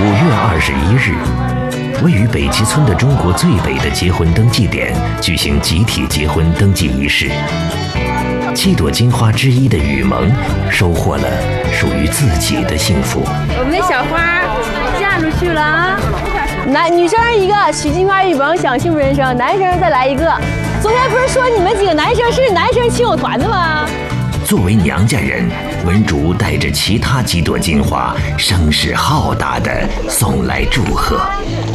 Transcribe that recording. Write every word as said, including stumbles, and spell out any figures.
五月二十一日，位于北齐村的中国最北的结婚登记点举行集体结婚登记仪式。七朵金花之一的雨萌收获了属于自己的幸福。 我们的小花嫁出去了啊！ 男女生一个，许金花雨萌享幸福人生；男生再来一个。昨天不是说你们几个男生是男生亲友团的吗？ 作为娘家人，文竹带着其他几朵金花，声势浩大地送来祝贺。